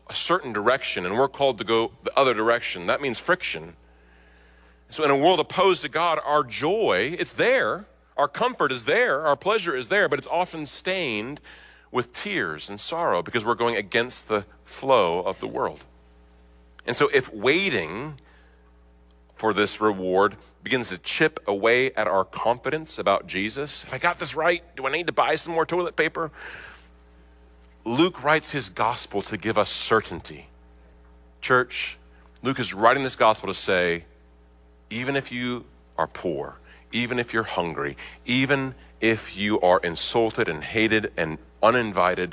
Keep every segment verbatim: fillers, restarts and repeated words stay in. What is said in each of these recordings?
a certain direction and we're called to go the other direction, that means friction. So in a world opposed to God, our joy, it's there. Our comfort is there. Our pleasure is there, but it's often stained with tears and sorrow because we're going against the flow of the world. And so if waiting for this reward begins to chip away at our confidence about Jesus, if I got this right, do I need to buy some more toilet paper? Luke writes his gospel to give us certainty. Church, Luke is writing this gospel to say, even if you are poor, even if you're hungry, even if you are insulted and hated and uninvited,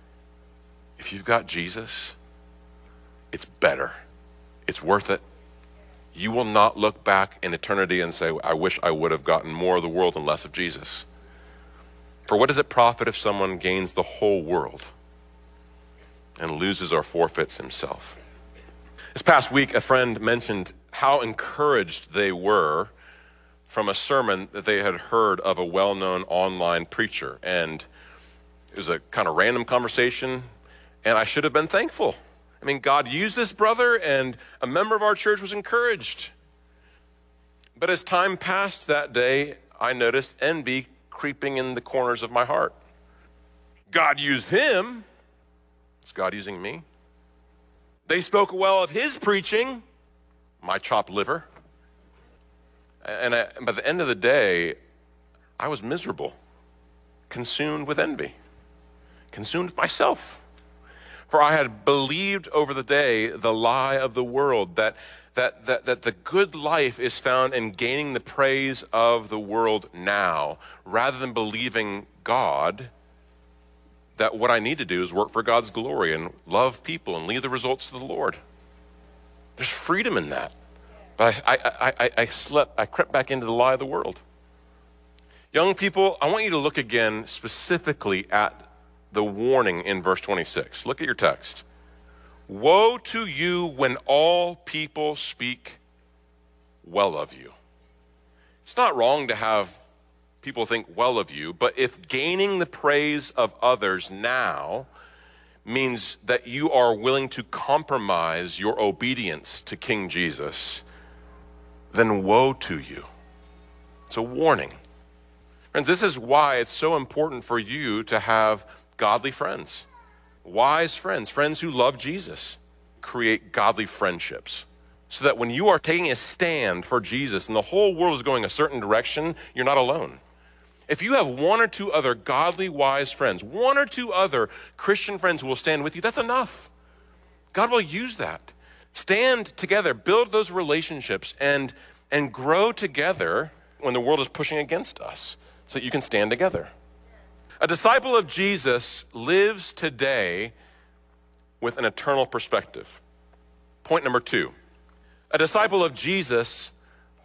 if you've got Jesus, it's better. It's worth it. You will not look back in eternity and say, I wish I would have gotten more of the world and less of Jesus. For what does it profit if someone gains the whole world and loses or forfeits himself? This past week, a friend mentioned how encouraged they were from a sermon that they had heard of a well-known online preacher. And it was a kind of random conversation, and I should have been thankful. I mean, God used this brother, and a member of our church was encouraged. But as time passed that day, I noticed envy creeping in the corners of my heart. God used him. Is God using me? They spoke well of his preaching, my chopped liver. And, I, and by the end of the day, I was miserable, consumed with envy, consumed with myself. For I had believed over the day the lie of the world, that, that, that, that the good life is found in gaining the praise of the world now, rather than believing God, that what I need to do is work for God's glory and love people and leave the results to the Lord. There's freedom in that. But I, I, I, I slept, I crept back into the lie of the world. Young people, I want you to look again specifically at the warning in verse twenty-six. Look at your text. Woe to you when all people speak well of you. It's not wrong to have people think well of you, but if gaining the praise of others now means that you are willing to compromise your obedience to King Jesus, then woe to you. It's a warning. Friends, this is why it's so important for you to have godly friends, wise friends, friends who love Jesus. Create godly friendships so that when you are taking a stand for Jesus and the whole world is going a certain direction, you're not alone. If you have one or two other godly, wise friends, one or two other Christian friends who will stand with you, that's enough. God will use that. Stand together, build those relationships, and, and grow together when the world is pushing against us so that you can stand together. A disciple of Jesus lives today with an eternal perspective. Point number two, a disciple of Jesus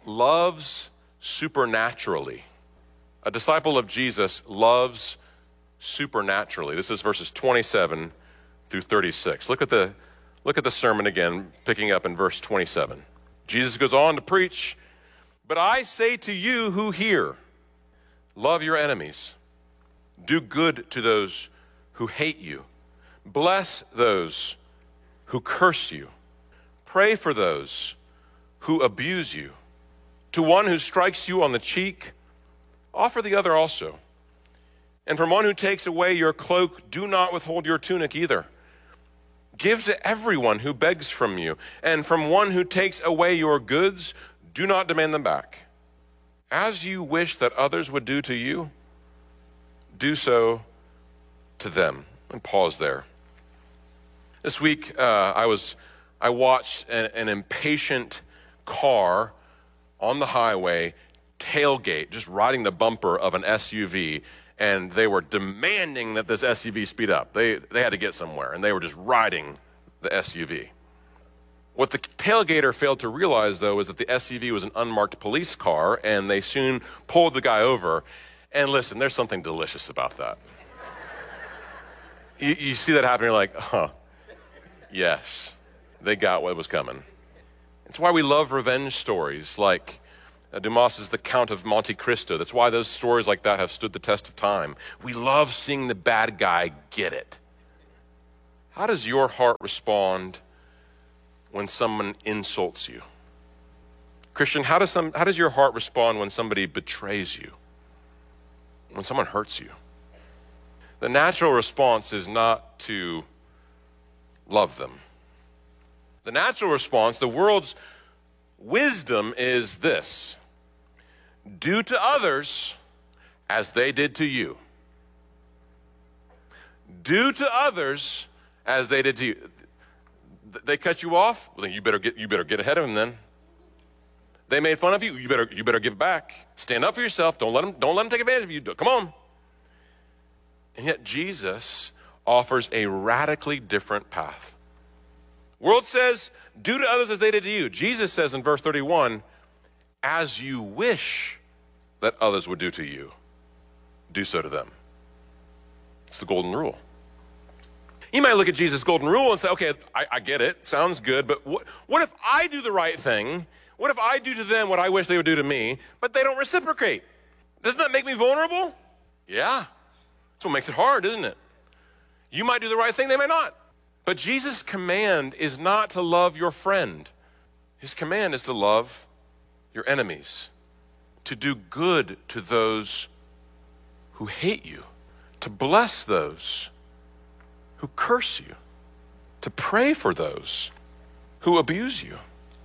loves supernaturally. A disciple of Jesus loves supernaturally. This is verses twenty-seven through thirty-six. Look at the, look at the sermon again, picking up in verse twenty-seven. Jesus goes on to preach, but I say to you who hear, love your enemies. Do good to those who hate you. Bless those who curse you. Pray for those who abuse you. To one who strikes you on the cheek, offer the other also. And from one who takes away your cloak, do not withhold your tunic either. Give to everyone who begs from you. And from one who takes away your goods, do not demand them back. As you wish that others would do to you, do so to them. And pause there. This week, uh, I was, I watched an, an impatient car on the highway tailgate, just riding the bumper of an S U V, and they were demanding that this S U V speed up. They, they had to get somewhere, and they were just riding the S U V. What the tailgater failed to realize, though, is that the S U V was an unmarked police car, and they soon pulled the guy over. And listen, there's something delicious about that. you, you see that happen, you're like, huh, yes, they got what was coming. It's why we love revenge stories like uh, Dumas's The Count of Monte Cristo. That's why those stories like that have stood the test of time. We love seeing the bad guy get it. How does your heart respond when someone insults you? Christian, how does some how does your heart respond when somebody betrays you? When someone hurts you? The natural response is not to love them. The natural response, the world's wisdom is this: do to others as they did to you. Do to others as they did to you. They cut you off, well then you better get you better get ahead of them then. They made fun of you, you better you better give back. Stand up for yourself. Don't let them don't let them take advantage of you. Come on. And yet Jesus offers a radically different path. World says, do to others as they did to you. Jesus says in verse thirty-one, as you wish that others would do to you, do so to them. It's the golden rule. You might look at Jesus' golden rule and say, okay, I, I get it, sounds good, but what, what if I do the right thing? What if I do to them what I wish they would do to me, but they don't reciprocate? Doesn't that make me vulnerable? Yeah. That's what makes it hard, isn't it? You might do the right thing, they might not. But Jesus' command is not to love your friend. His command is to love your enemies, to do good to those who hate you, to bless those who curse you, to pray for those who abuse you.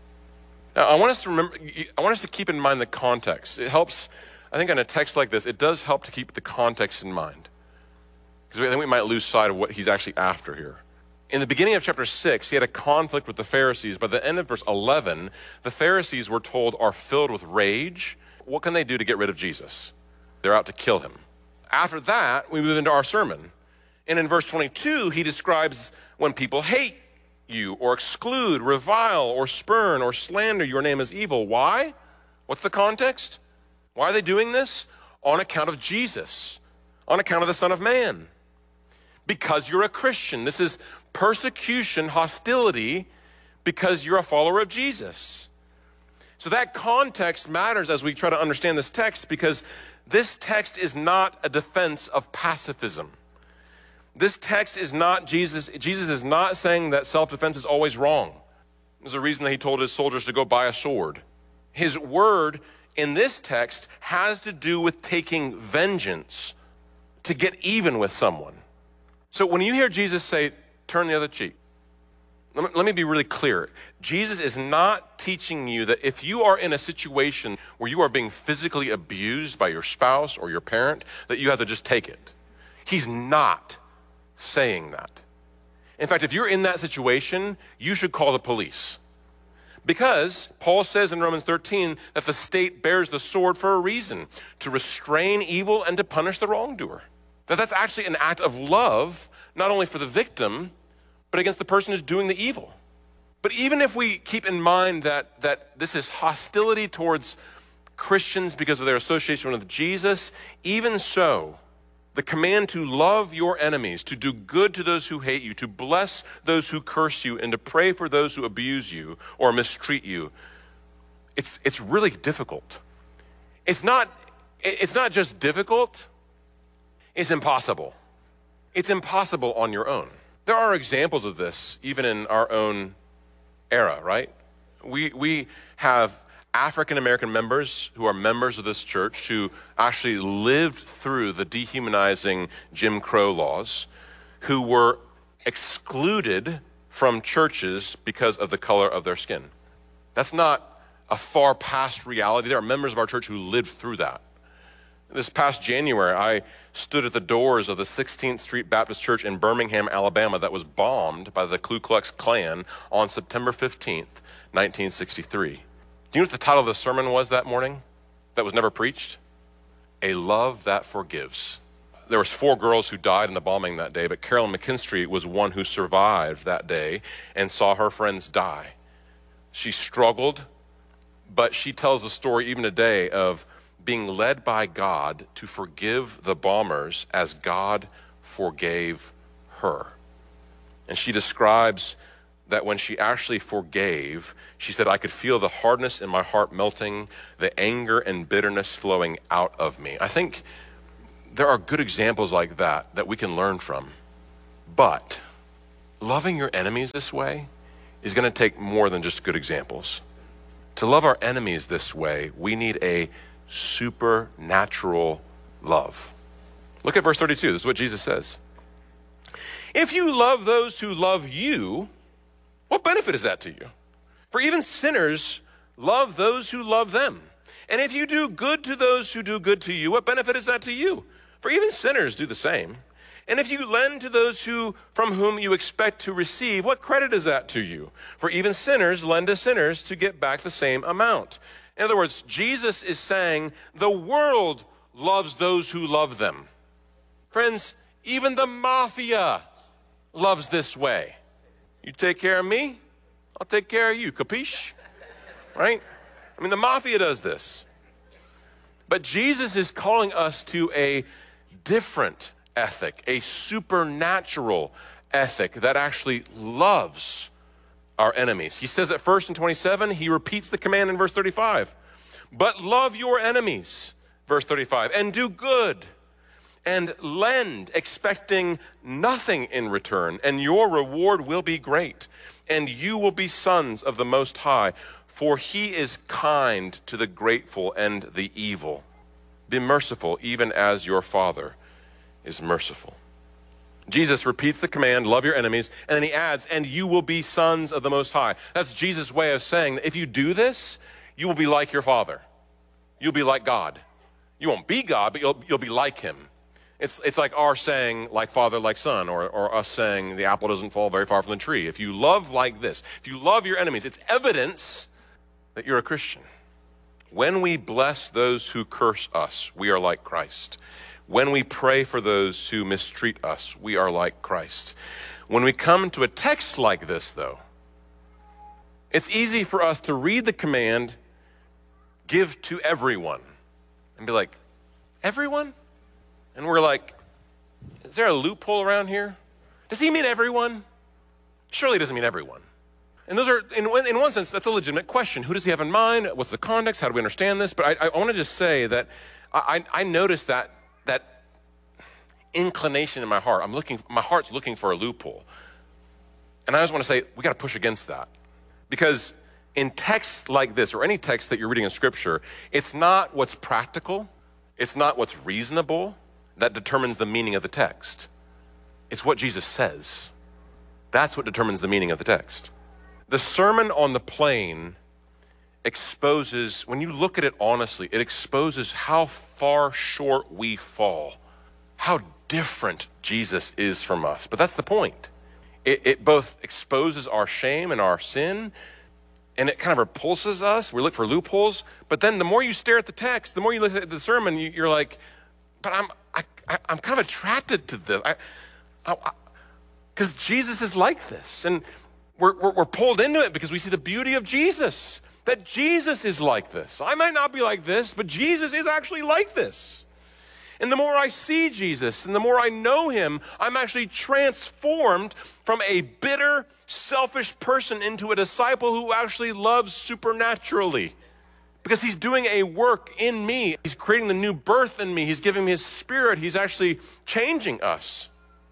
Now, I want us to remember, I want us to keep in mind the context. It helps, I think in a text like this, it does help to keep the context in mind. Because I think we might lose sight of what he's actually after here. In the beginning of chapter six, he had a conflict with the Pharisees. By the end of verse eleven, the Pharisees, we're told, are filled with rage. What can they do to get rid of Jesus? They're out to kill him. After that, we move into our sermon. And in verse twenty-two, he describes when people hate you or exclude, revile, or spurn, or slander your name as evil. Why? What's the context? Why are they doing this? On account of Jesus, on account of the Son of Man. Because you're a Christian. This is persecution, hostility, because you're a follower of Jesus. So that context matters as we try to understand this text, because this text is not a defense of pacifism. This text is not Jesus. Jesus is not saying that self-defense is always wrong. There's a reason that he told his soldiers to go buy a sword. His word in this text has to do with taking vengeance to get even with someone. So when you hear Jesus say, turn the other cheek, let me, let me be really clear. Jesus is not teaching you that if you are in a situation where you are being physically abused by your spouse or your parent, that you have to just take it. He's not saying that. In fact, if you're in that situation, you should call the police. Because Paul says in Romans thirteen that the state bears the sword for a reason, to restrain evil and to punish the wrongdoer. That that's actually an act of love, not only for the victim, but against the person who's doing the evil. But even if we keep in mind that, that this is hostility towards Christians because of their association with Jesus, even so, the command to love your enemies, to do good to those who hate you, to bless those who curse you, and to pray for those who abuse you or mistreat you, it's, it's really difficult. It's not, it's not just difficult, it's impossible. It's impossible on your own. There are examples of this even in our own era, right? We, we have African-American members who are members of this church who actually lived through the dehumanizing Jim Crow laws, who were excluded from churches because of the color of their skin. That's not a far past reality. There are members of our church who lived through that. This past January, I stood at the doors of the sixteenth Street Baptist Church in Birmingham, Alabama, that was bombed by the Ku Klux Klan on September fifteenth, nineteen sixty-three. Do you know what the title of the sermon was that morning that was never preached? A Love That Forgives. There was four girls who died in the bombing that day, but Carolyn McKinstry was one who survived that day and saw her friends die. She struggled, but she tells the story even today of being led by God to forgive the bombers as God forgave her. And she describes that when she actually forgave, she said, I could feel the hardness in my heart melting, the anger and bitterness flowing out of me. I think there are good examples like that that we can learn from. But loving your enemies this way is going to take more than just good examples. To love our enemies this way, we need a supernatural love. Look at verse thirty-two. This is what Jesus says. If you love those who love you, what benefit is that to you? For even sinners love those who love them. And if you do good to those who do good to you, what benefit is that to you? For even sinners do the same. And if you lend to those who from whom you expect to receive, what credit is that to you? For even sinners lend to sinners to get back the same amount. In other words, Jesus is saying the world loves those who love them. Friends, even the mafia loves this way. You take care of me, I'll take care of you. Capiche? Right? I mean, the mafia does this. But Jesus is calling us to a different ethic, a supernatural ethic that actually loves our enemies. He says at first in twenty-seven, he repeats the command in verse thirty-five. But love your enemies, verse thirty-five, and do good, and lend, expecting nothing in return, and your reward will be great, and you will be sons of the Most High, for he is kind to the grateful and the evil. Be merciful, even as your Father is merciful. Jesus repeats the command, love your enemies, and then he adds, and you will be sons of the Most High. That's Jesus' way of saying that if you do this, you will be like your Father. You'll be like God. You won't be God, but you'll, you'll be like him. It's, it's like our saying, like father, like son, or, or us saying the apple doesn't fall very far from the tree. If you love like this, if you love your enemies, it's evidence that you're a Christian. When we bless those who curse us, we are like Christ. When we pray for those who mistreat us, we are like Christ. When we come to a text like this, though, it's easy for us to read the command, give to everyone, and be like, everyone? And we're like, is there a loophole around here? Does he mean everyone? Surely he doesn't mean everyone. And those are, in one, in one sense, that's a legitimate question. Who does he have in mind? What's the context? How do we understand this? But I, I want to just say that I, I noticed that that inclination in my heart. I'm looking, my heart's looking for a loophole. And I just want to say, we got to push against that. Because in texts like this, or any text that you're reading in Scripture, it's not what's practical, it's not what's reasonable that determines the meaning of the text. It's what Jesus says. That's what determines the meaning of the text. The Sermon on the Plain exposes, when you look at it honestly, it exposes how far short we fall, how different Jesus is from us. But that's the point. It, it both exposes our shame and our sin, and it kind of repulses us. We look for loopholes. But then the more you stare at the text, the more you look at the sermon, you, you're like, but I'm I, I, I'm kind of attracted to this. I, because Jesus is like this. And we're, we're, we're pulled into it because we see the beauty of Jesus, that Jesus is like this. I might not be like this, but Jesus is actually like this. And the more I see Jesus and the more I know him, I'm actually transformed from a bitter, selfish person into a disciple who actually loves supernaturally. Because he's doing a work in me. He's creating the new birth in me. He's giving me his spirit. He's actually changing us.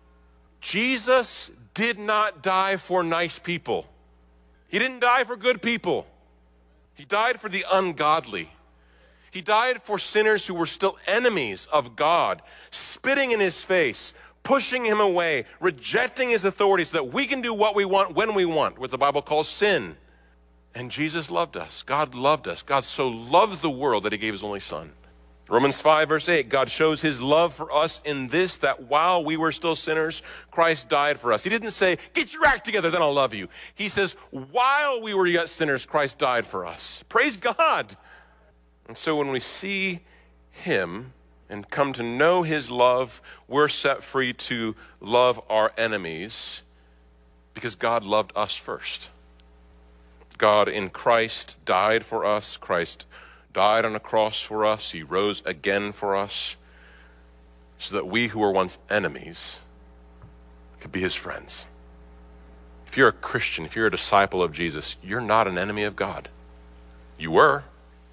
Jesus did not die for nice people. He didn't die for good people. He died for the ungodly. He died for sinners who were still enemies of God, spitting in his face, pushing him away, rejecting his authority so that we can do what we want when we want, what the Bible calls sin. And Jesus loved us. God loved us. God so loved the world that he gave his only son. Romans five verse eight, God shows his love for us in this, that while we were still sinners, Christ died for us. He didn't say, get your act together, then I'll love you. He says, while we were yet sinners, Christ died for us. Praise God. And so when we see him and come to know his love, we're set free to love our enemies because God loved us first. God in Christ died for us. Christ died on a cross for us. He rose again for us so that we who were once enemies could be his friends. If you're a Christian, if you're a disciple of Jesus, you're not an enemy of God. You were.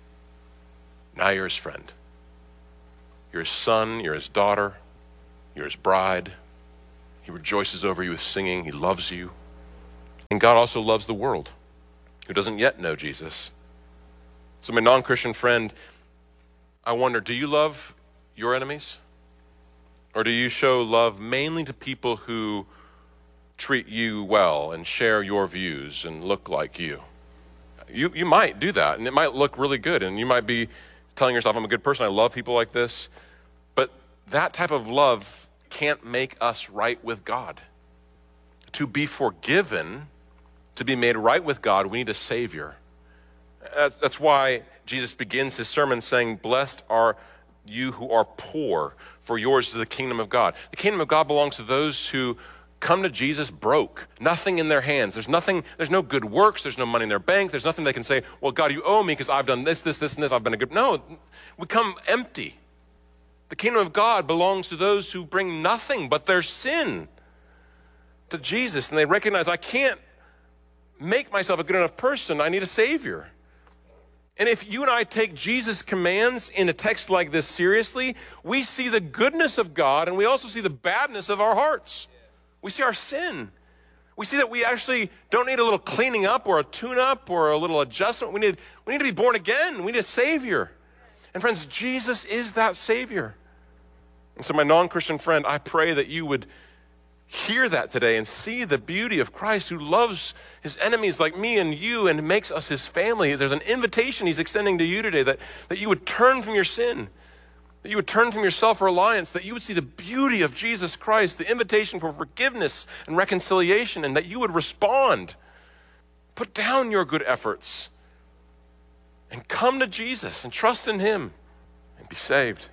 Now you're his friend. You're his son, you're his daughter, you're his bride. He rejoices over you with singing. He loves you. And God also loves the world who doesn't yet know Jesus. So my non-Christian friend, I wonder, do you love your enemies? Or do you show love mainly to people who treat you well and share your views and look like you? You, you might do that, and it might look really good, and you might be telling yourself, I'm a good person, I love people like this. But that type of love can't make us right with God. To be forgiven, to be made right with God, we need a Savior. That's why Jesus begins his sermon saying, blessed are you who are poor, for yours is the kingdom of God. The kingdom of God belongs to those who come to Jesus broke, nothing in their hands. There's nothing, there's no good works, there's no money in their bank, there's nothing they can say, well, God, you owe me because I've done this, this, this, and this, I've been a good, no, we come empty. The kingdom of God belongs to those who bring nothing but their sin to Jesus, and they recognize, I can't make myself a good enough person, I need a Savior. And if you and I take Jesus' commands in a text like this seriously, we see the goodness of God, and we also see the badness of our hearts. We see our sin. We see that we actually don't need a little cleaning up or a tune-up or a little adjustment. We need, we need to be born again. We need a Savior. And friends, Jesus is that Savior. And so my non-Christian friend, I pray that you would hear that today and see the beauty of Christ who loves his enemies like me and you and makes us his family. There's an invitation he's extending to you today that, that you would turn from your sin, that you would turn from your self-reliance, that you would see the beauty of Jesus Christ, the invitation for forgiveness and reconciliation, and that you would respond. Put down your good efforts and come to Jesus and trust in him and be saved.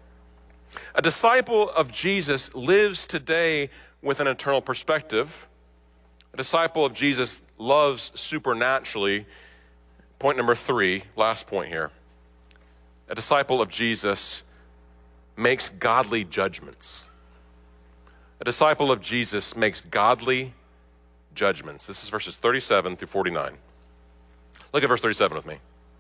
A disciple of Jesus lives today with an eternal perspective. A disciple of Jesus loves supernaturally. Point number three, last point here. A disciple of Jesus makes godly judgments. A disciple of Jesus makes godly judgments. This is verses thirty-seven through forty-nine. Look at verse thirty-seven with me.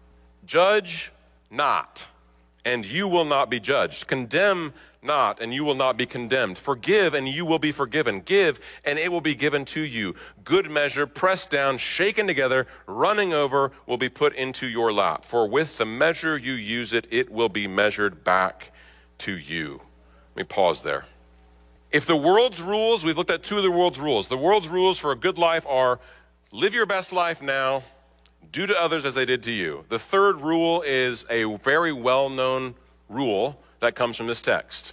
Judge not, and you will not be judged. Condemn not, and you will not be condemned. Forgive, and you will be forgiven. Give, and it will be given to you. Good measure, pressed down, shaken together, running over, will be put into your lap. For with the measure you use it, it will be measured back to you. Let me pause there. If the world's rules, we've looked at two of the world's rules. The world's rules for a good life are live your best life now, do to others as they did to you. The third rule is a very well-known rule that comes from this text.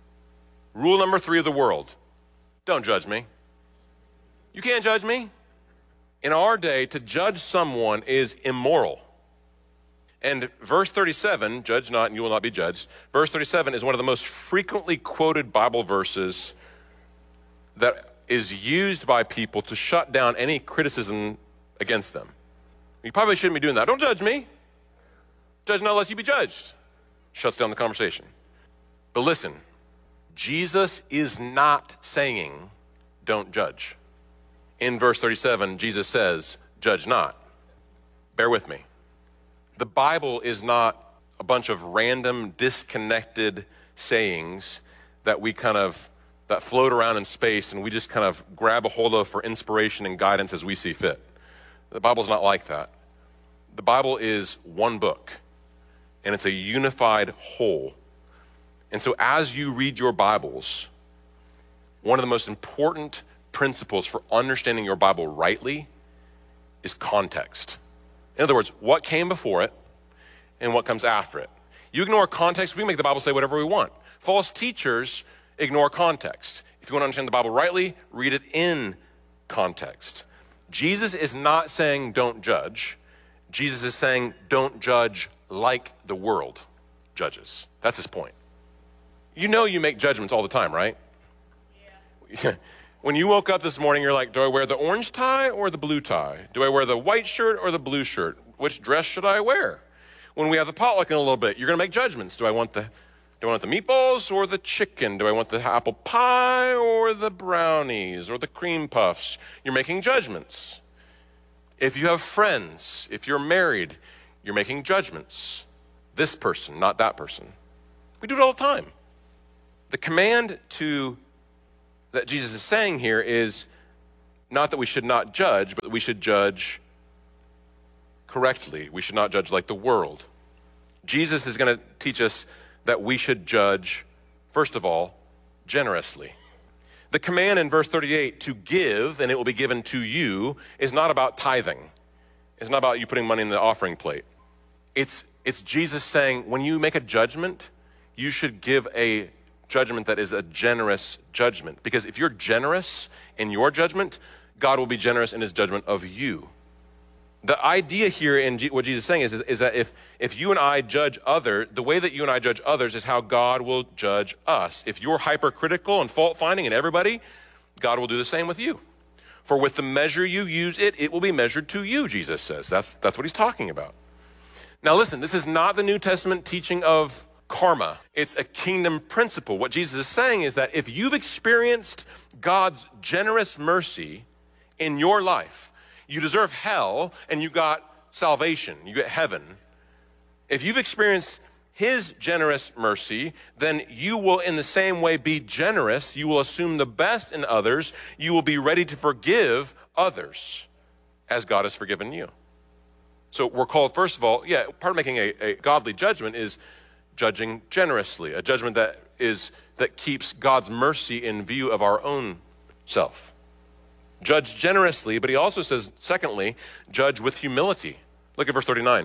Rule number three of the world. Don't judge me. You can't judge me. In our day, to judge someone is immoral. And verse thirty-seven, judge not and you will not be judged. Verse thirty-seven is one of the most frequently quoted Bible verses that is used by people to shut down any criticism against them. You probably shouldn't be doing that. Don't judge me. Judge not lest you be judged. Shuts down the conversation. But listen, Jesus is not saying don't judge. In verse thirty-seven, Jesus says, judge not. Bear with me. The Bible is not a bunch of random, disconnected sayings that we kind of, that float around in space and we just kind of grab a hold of for inspiration and guidance as we see fit. The Bible's not like that. The Bible is one book, and it's a unified whole. And so as you read your Bibles, one of the most important principles for understanding your Bible rightly is context. In other words, what came before it and what comes after it. You ignore context, we make the Bible say whatever we want. False teachers ignore context. If you want to understand the Bible rightly, read it in context. Jesus is not saying don't judge. Jesus is saying don't judge like the world judges. That's his point. You know you make judgments all the time, right? Yeah. When you woke up this morning, you're like, do I wear the orange tie or the blue tie? Do I wear the white shirt or the blue shirt? Which dress should I wear? When we have the potluck in a little bit, you're going to make judgments. Do I want the do I want the meatballs or the chicken? Do I want the apple pie or the brownies or the cream puffs? You're making judgments. If you have friends, if you're married, you're making judgments. This person, not that person. We do it all the time. The command to that Jesus is saying here is not that we should not judge, but that we should judge correctly. We should not judge like the world. Jesus is going to teach us that we should judge, first of all, generously. The command in verse thirty-eight to give and it will be given to you is not about tithing. It's not about you putting money in the offering plate. It's, it's Jesus saying when you make a judgment, you should give a judgment that is a generous judgment. Because if you're generous in your judgment, God will be generous in his judgment of you. The idea here in G- what Jesus is saying is, is that if, if you and I judge other, the way that you and I judge others is how God will judge us. If you're hypercritical and fault-finding in everybody, God will do the same with you. For with the measure you use it, it will be measured to you, Jesus says. That's, that's what he's talking about. Now listen, this is not the New Testament teaching of karma. It's a kingdom principle. What Jesus is saying is that if you've experienced God's generous mercy in your life, you deserve hell and you got salvation, you get heaven. If you've experienced his generous mercy, then you will in the same way be generous. You will assume the best in others. You will be ready to forgive others as God has forgiven you. So we're called, first of all, yeah, part of making a, a godly judgment is judging generously, a judgment that is that keeps God's mercy in view of our own self. Judge generously, but he also says, secondly, judge with humility. Look at verse thirty-nine.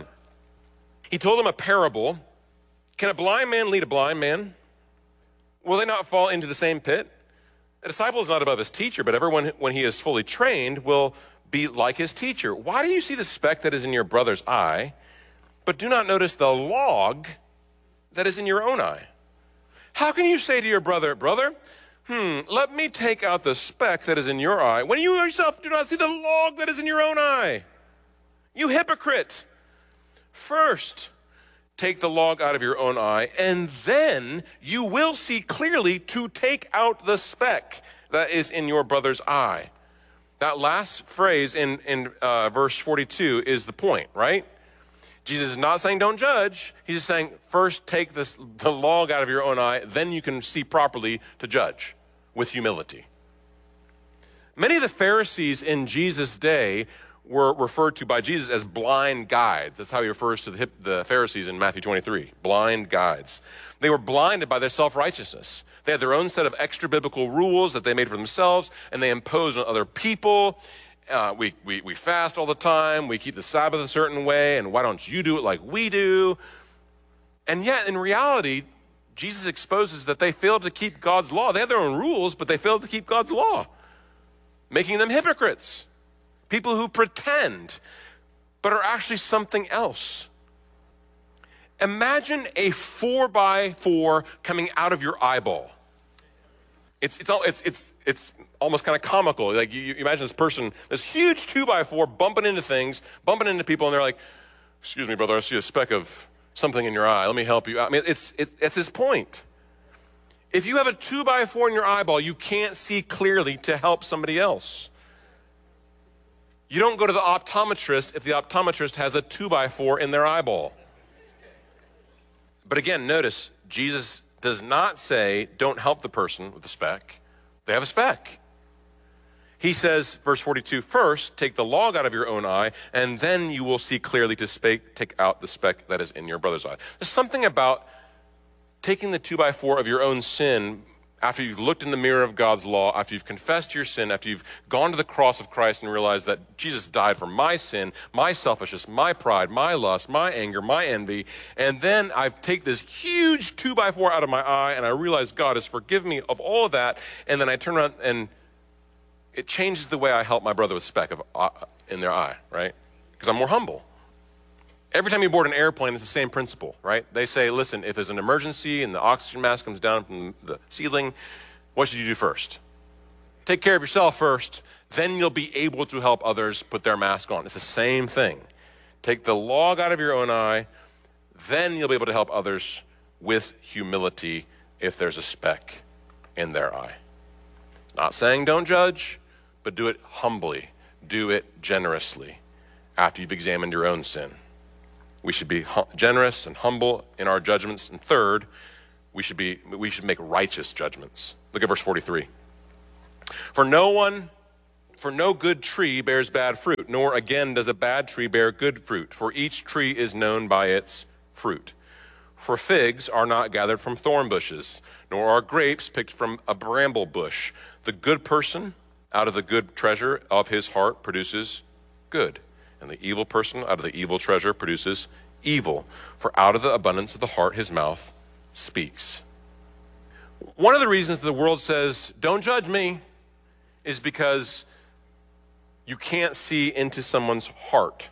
He told them a parable. Can a blind man lead a blind man? Will they not fall into the same pit? A disciple is not above his teacher, but everyone, when he is fully trained, will be like his teacher. Why do you see the speck that is in your brother's eye, but do not notice the log that is in your own eye? How can you say to your brother, brother, Hmm, let me take out the speck that is in your eye, when you yourself do not see the log that is in your own eye? You hypocrite! First, take the log out of your own eye, and then you will see clearly to take out the speck that is in your brother's eye. That last phrase in, in uh, verse forty-two is the point, right? Jesus is not saying don't judge. He's just saying first take this, the log out of your own eye, then you can see properly to judge with humility. Many of the Pharisees in Jesus' day were referred to by Jesus as blind guides. That's how he refers to the, the Pharisees in Matthew twenty-three, blind guides. They were blinded by their self-righteousness. They had their own set of extra biblical rules that they made for themselves and they imposed on other people. Uh, we, we, we fast all the time. We keep the Sabbath a certain way. And why don't you do it like we do? And yet, in reality, Jesus exposes that they failed to keep God's law. They had their own rules, but they failed to keep God's law, making them hypocrites, people who pretend, but are actually something else. Imagine a four by four coming out of your eyeball. It's, it's, all, it's, it's, it's almost kind of comical. Like you, you imagine this person, this huge two by four bumping into things, bumping into people, and they're like, excuse me, brother, I see a speck of something in your eye. Let me help you out. I mean, it's, it, it's his point. If you have a two by four in your eyeball, you can't see clearly to help somebody else. You don't go to the optometrist if the optometrist has a two by four in their eyeball. But again, notice, Jesus does not say, don't help the person with the speck. They have a speck. He says, verse forty-two, first, take the log out of your own eye, and then you will see clearly to speak, take out the speck that is in your brother's eye. There's something about taking the two by four of your own sin after you've looked in the mirror of God's law, after you've confessed your sin, after you've gone to the cross of Christ and realized that Jesus died for my sin, my selfishness, my pride, my lust, my anger, my envy, and then I take this huge two by four out of my eye and I realize God has forgiven me of all of that, and then I turn around and it changes the way I help my brother with a speck of, uh, in their eye, right? Because I'm more humble. Every time you board an airplane, it's the same principle, right? They say, listen, if there's an emergency and the oxygen mask comes down from the ceiling, what should you do first? Take care of yourself first, then you'll be able to help others put their mask on. It's the same thing. Take the log out of your own eye, then you'll be able to help others with humility if there's a speck in their eye. Not saying don't judge, but do it humbly. Do it generously after you've examined your own sin. We should be generous and humble in our judgments. And third, we should be we should make righteous judgments. Look at verse forty-three. For no one, for no good tree bears bad fruit, nor again does a bad tree bear good fruit, for each tree is known by its fruit. For figs are not gathered from thorn bushes, nor are grapes picked from a bramble bush. The good person out of the good treasure of his heart produces good, and the evil person out of the evil treasure produces evil. For out of the abundance of the heart his mouth speaks. One of the reasons the world says, don't judge me, is because you can't see into someone's heart.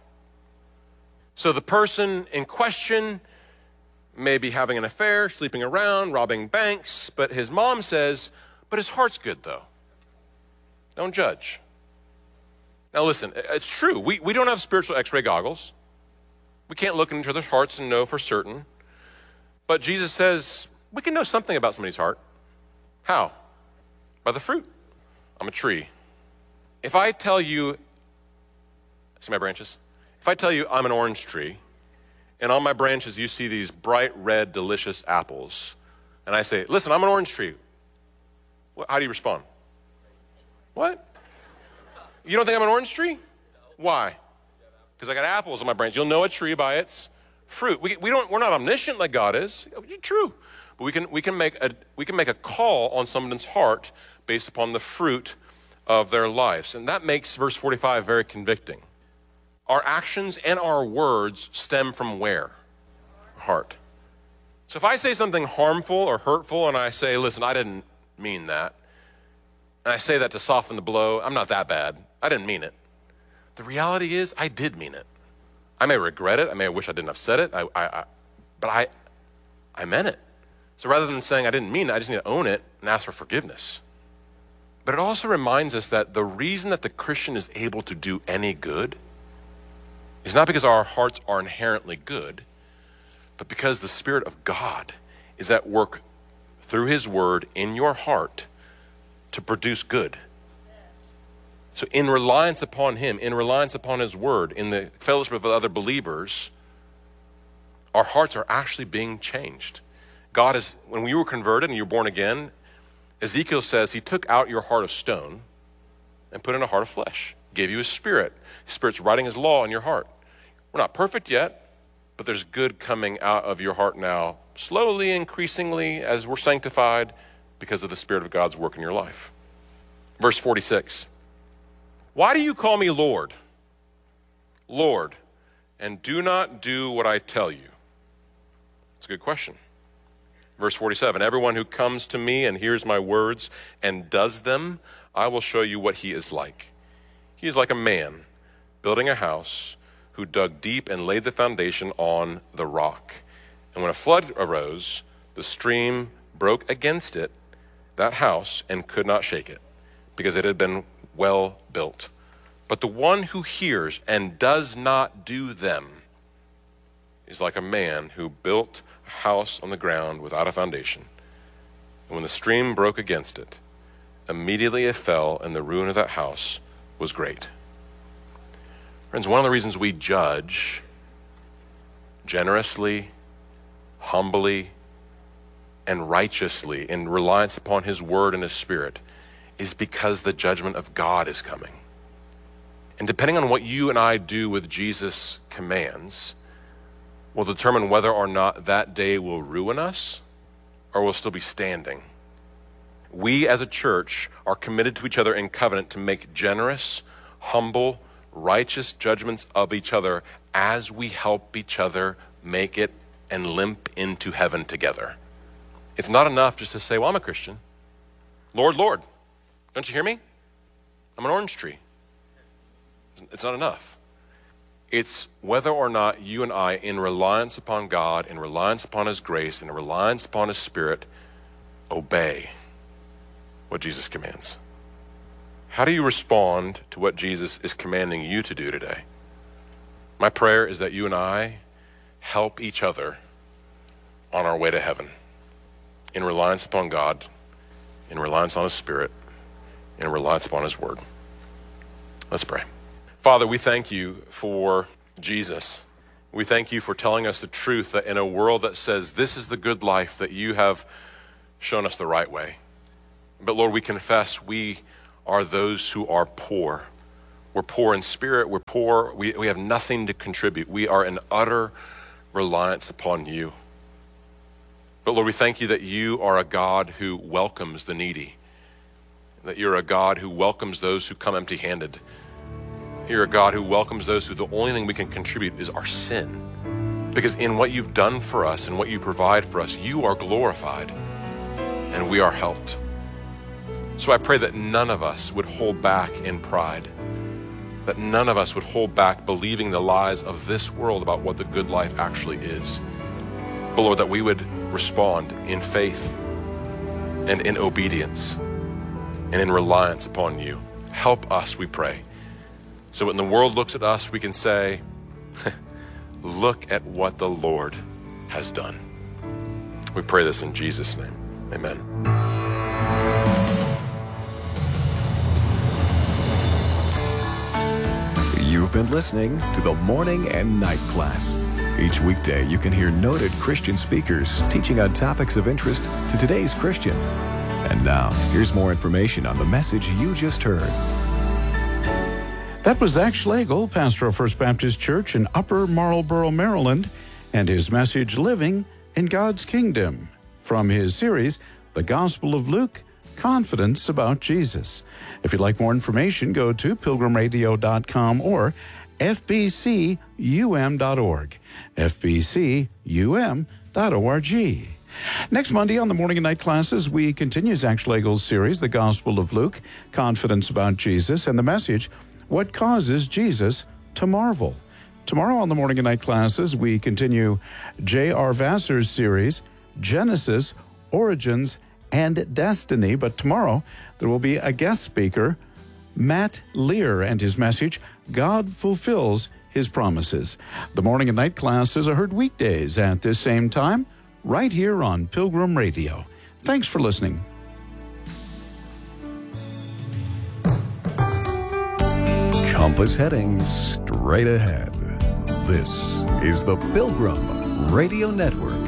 So the person in question may be having an affair, sleeping around, robbing banks, but his mom says, but his heart's good though. Don't judge. Now listen, it's true. We, we don't have spiritual x-ray goggles. We can't look into each other's hearts and know for certain. But Jesus says, we can know something about somebody's heart. How? By the fruit. I'm a tree. If I tell you, see my branches? If I tell you I'm an orange tree, and on my branches you see these bright red, delicious apples, and I say, listen, I'm an orange tree. Well, how do you respond? What? You don't think I'm an orange tree? Why? Because I got apples on my branch. You'll know a tree by its fruit. We, we don't, we're not omniscient like God is. True. But we can, we can make a, we can make a call on someone's heart based upon the fruit of their lives. And that makes verse forty-five very convicting. Our actions and our words stem from where? Heart. So if I say something harmful or hurtful and I say, listen, I didn't mean that, and I say that to soften the blow, I'm not that bad. I didn't mean it. The reality is I did mean it. I may regret it. I may wish I didn't have said it. I, I, I, but I, I meant it. So rather than saying I didn't mean it, I just need to own it and ask for forgiveness. But it also reminds us that the reason that the Christian is able to do any good is not because our hearts are inherently good, but because the Spirit of God is at work through his word in your heart to produce good. So in reliance upon him, in reliance upon his word, in the fellowship of other believers, our hearts are actually being changed. God is, when you were converted and you were born again, Ezekiel says he took out your heart of stone and put in a heart of flesh, gave you his spirit. His spirit's writing his law in your heart. We're not perfect yet, but there's good coming out of your heart now, slowly, increasingly, as we're sanctified because of the Spirit of God's work in your life. Verse forty-six. Why do you call me Lord, Lord, and do not do what I tell you? It's a good question. Verse forty-seven, everyone who comes to me and hears my words and does them, I will show you what he is like. He is like a man building a house who dug deep and laid the foundation on the rock. And when a flood arose, the stream broke against it, that house, and could not shake it, because it had been well built. But the one who hears and does not do them is like a man who built a house on the ground without a foundation. And when the stream broke against it, immediately it fell, and the ruin of that house was great. Friends, one of the reasons we judge generously, humbly, and righteously in reliance upon his word and his spirit is because the judgment of God is coming. And depending on what you and I do with Jesus' commands will determine whether or not that day will ruin us or will still be standing. We as a church are committed to each other in covenant to make generous, humble, righteous judgments of each other as we help each other make it and limp into heaven together. It's not enough just to say, well, I'm a Christian. Lord, Lord, don't you hear me? I'm an orange tree. It's not enough. It's whether or not you and I, in reliance upon God, in reliance upon his grace, in reliance upon his spirit, obey what Jesus commands. How do you respond to what Jesus is commanding you to do today? My prayer is that you and I help each other on our way to heaven in reliance upon God, in reliance on his spirit, in reliance upon his word. Let's pray. Father, we thank you for Jesus. We thank you for telling us the truth that in a world that says this is the good life, that you have shown us the right way. But Lord, we confess we are those who are poor. We're poor in spirit, we're poor, we, we have nothing to contribute. We are in utter reliance upon you. But Lord, we thank you that you are a God who welcomes the needy, that you're a God who welcomes those who come empty-handed. You're a God who welcomes those who the only thing we can contribute is our sin. Because in what you've done for us and what you provide for us, you are glorified and we are helped. So I pray that none of us would hold back in pride, that none of us would hold back believing the lies of this world about what the good life actually is. But Lord, that we would respond in faith and in obedience and in reliance upon you. Help us, we pray. So when the world looks at us, we can say, look at what the Lord has done. We pray this in Jesus' name. Amen. You've been listening to the Morning and Night Class. Each weekday, you can hear noted Christian speakers teaching on topics of interest to today's Christian. And now, here's more information on the message you just heard. That was Zach Schlegel, pastor of First Baptist Church in Upper Marlboro, Maryland, and his message, Living in God's Kingdom, from his series, The Gospel of Luke, Confidence About Jesus. If you'd like more information, go to pilgrim radio dot com or f b c u m dot org, f b c u m dot org. Next Monday on the Morning and Night Classes, we continue Zach Schlegel's series, The Gospel of Luke, Confidence About Jesus, and the message, What Causes Jesus to Marvel. Tomorrow on the Morning and Night Classes, we continue J R Vassar's series, Genesis, Origins, and Destiny. But tomorrow, there will be a guest speaker, Matt Lear, and his message, God Fulfills His Promises. The Morning and Night Classes are heard weekdays at this same time, right here on Pilgrim Radio. Thanks for listening. Compass heading straight ahead. This is the Pilgrim Radio Network.